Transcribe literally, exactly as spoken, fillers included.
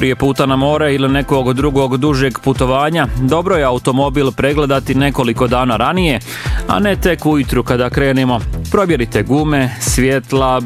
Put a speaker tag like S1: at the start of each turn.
S1: Prije puta na more ili nekog drugog dužeg putovanja, dobro je automobil pregledati nekoliko dana ranije, a ne tek ujutru kada krenemo. Provjerite gume, svjetla,